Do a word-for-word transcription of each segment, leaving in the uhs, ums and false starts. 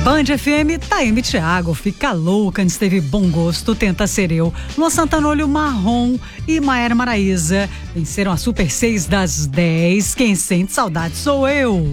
Band F M, Taeme Thiago, Fica Louca, antes teve Bom Gosto, Tenta Ser Eu, Luan Santana, Olho Marrom e Maiara Maraíza venceram a Super seis das dez. Quem sente saudade sou eu.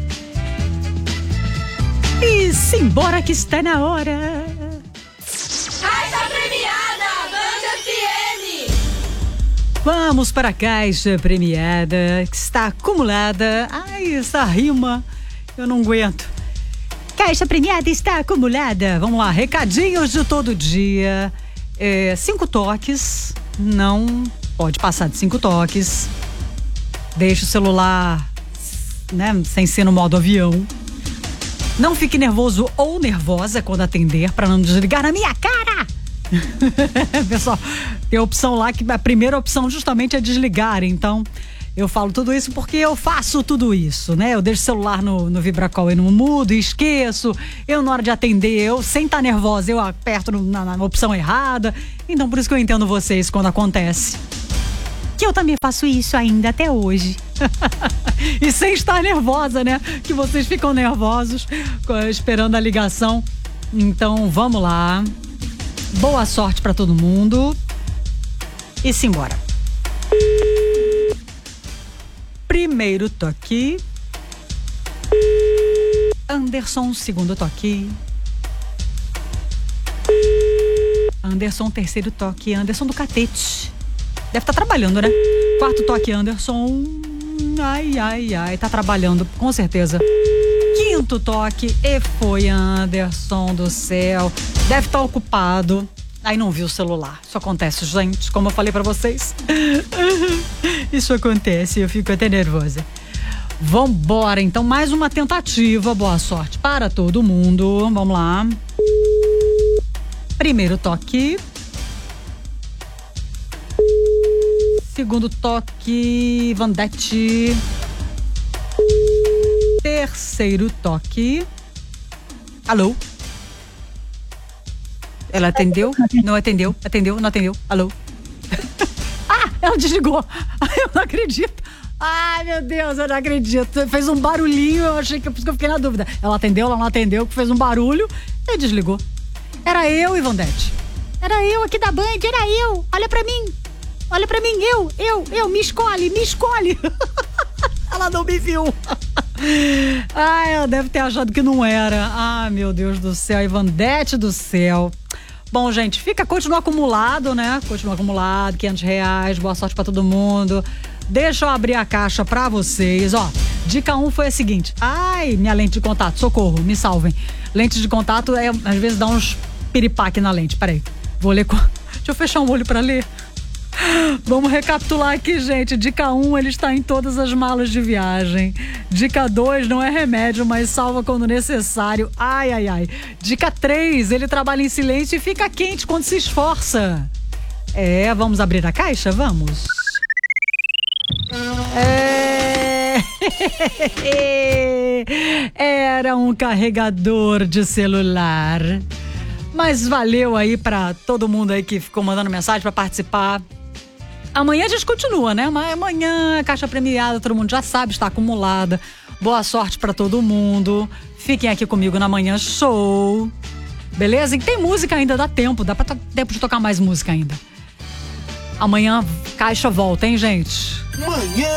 E simbora que está na hora. Caixa Premiada, Band F M. Vamos para a Caixa Premiada, que está acumulada. Ai, essa rima, eu não aguento. Caixa Premiada está acumulada. Vamos lá, recadinhos de todo dia. É, cinco toques. Não pode passar de cinco toques. Deixa o celular, né, sem ser no modo avião. Não fique nervoso ou nervosa quando atender, para não desligar na minha cara. Pessoal, tem a opção lá que a primeira opção justamente é desligar. Então, eu falo tudo isso porque eu faço tudo isso, né? Eu deixo o celular no, no vibracol e no mudo, esqueço. Eu, na hora de atender, eu, sem estar nervosa, eu aperto no, na, na opção errada. Então, por isso que eu entendo vocês quando acontece. Que eu também faço isso ainda até hoje. E sem estar nervosa, né? Que vocês ficam nervosos esperando a ligação. Então, vamos lá. Boa sorte pra todo mundo. E simbora. Primeiro toque. Anderson, segundo toque. Anderson, terceiro toque. Anderson do Catete. Deve estar trabalhando, né? Quarto toque, Anderson. Ai, ai, ai. Tá trabalhando, com certeza. Quinto toque. E foi, Anderson do céu. Deve estar ocupado. Aí não viu o celular. Isso acontece, gente, como eu falei pra vocês. Isso acontece, eu fico até nervosa. Vambora, então, mais uma tentativa. Boa sorte para todo mundo. Vamos lá. Primeiro toque. Segundo toque, Vandete. Terceiro toque. Alô? Ela atendeu? Não atendeu? Atendeu? Não atendeu? Alô? Ah, ela desligou. Eu não acredito. Ai, meu Deus, eu não acredito. Fez um barulhinho, eu achei que, eu fiquei na dúvida. Ela atendeu, ela não atendeu, fez um barulho e desligou. Era eu, Ivandete. Era eu aqui da Band, era eu. Olha pra mim. Olha pra mim, eu, eu, eu, me escolhe, me escolhe. Ela não me viu. Ai, ela deve ter achado que não era. Ai, meu Deus do céu, Ivandete do céu. Bom, gente, fica, continua acumulado, né? Continua acumulado, quinhentos reais, boa sorte pra todo mundo. Deixa eu abrir a caixa pra vocês, ó. Dica um foi a seguinte. Ai, minha lente de contato, socorro, me salvem. Lente de contato, é, às vezes dá uns piripaque na lente, peraí. Vou ler com... Deixa eu fechar um olho pra ler. Vamos recapitular aqui, gente. Dica um, ele está em todas as malas de viagem. Dica dois, não é remédio, mas salva quando necessário. Ai, ai, ai. Dica três, ele trabalha em silêncio e fica quente quando se esforça. É, vamos abrir a caixa? Vamos. É... Era um carregador de celular. Mas valeu aí pra todo mundo aí que ficou mandando mensagem pra participar. Amanhã a gente continua, né? Mas amanhã a caixa premiada, todo mundo já sabe, está acumulada. Boa sorte pra todo mundo. Fiquem aqui comigo na Manhã Show. Beleza? E tem música ainda, dá tempo. Dá pra t- tempo de tocar mais música ainda. Amanhã caixa volta, hein, gente? Manhã